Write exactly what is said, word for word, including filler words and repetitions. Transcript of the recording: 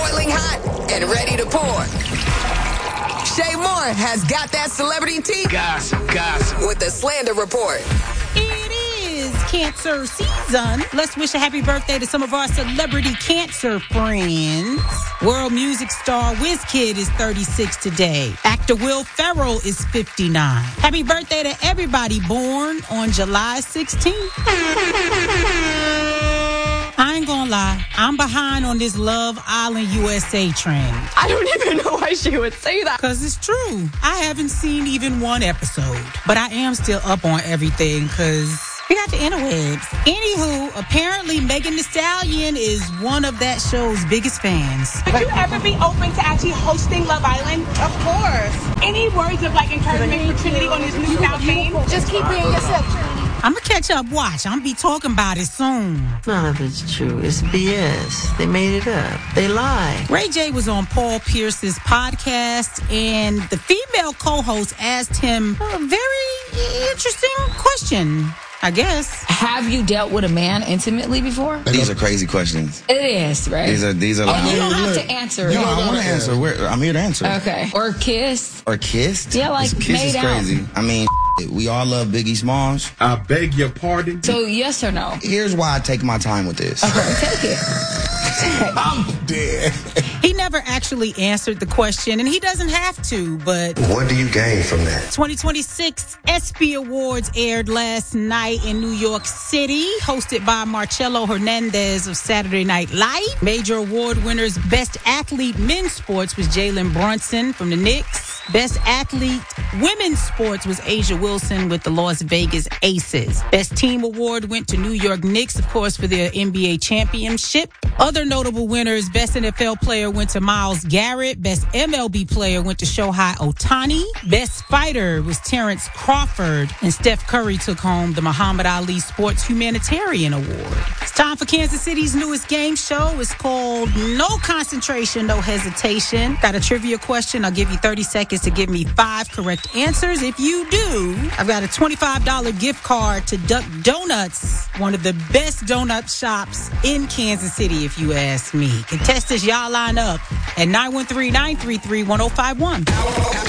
boiling hot and ready to pour. Shay Moore has got that celebrity tea. Gossip, gossip. With the Slander Report. It is cancer season. Let's wish a happy birthday to some of our celebrity cancer friends. World music star WizKid is thirty-six today. Actor Will Ferrell is fifty-nine. Happy birthday to everybody born on July sixteenth. I ain't gonna lie, I'm behind on this Love Island U S A trend. I don't even know why she would say that. Because it's true. I haven't seen even one episode. But I am still up on everything because we got the interwebs. Anywho, apparently Megan Thee Stallion is one of that show's biggest fans. Would you ever be open to actually hosting Love Island? Of course. Any words of like encouragement for Trinity on this newfound fame? Just keep being yourself, Trinity. I'm going to catch up. Watch. I'm going to be talking about it soon. None of it's true. It's B S. They made it up. They lie. Ray J was on Paul Pierce's podcast, and the female co-host asked him a very interesting question, I guess. Have you dealt with a man intimately before? These are crazy questions. It is, right? These are these are. Oh, like, you don't have to answer. No, I want to answer. We're, I'm here to answer. Okay. Or kiss. Or kissed? Yeah, like kiss made is out. crazy. I mean, we all love Biggie Smalls. I beg your pardon. So yes or no? Here's why I take my time with this. Okay, take it. I'm dead. He never actually answered the question, and he doesn't have to, but what do you gain from that? twenty twenty-six ESPY Awards aired last night in New York City, hosted by Marcelo Hernandez of Saturday Night Live. Major award winners: Best Athlete Men's Sports was Jalen Brunson from the Knicks. Best Athlete Women's Sports was Asia Wilson with the Las Vegas Aces. Best Team Award went to New York Knicks, of course, for their N B A championship. Other notable winners: Best N F L Player went to Myles Garrett. Best M L B Player went to Shohei Ohtani. Best Fighter was Terrence Crawford. And Steph Curry took home the Muhammad Ali Sports Humanitarian Award. It's time for Kansas City's newest game show. It's called No Concentration, No Hesitation. Got a trivia question. I'll give you thirty seconds to give me five correct answers. If you do, I've got a twenty-five dollars gift card to Duck Donuts, one of the best donut shops in Kansas City, if you ask me. Contestants, y'all line up at nine one three, nine three three, one oh five one.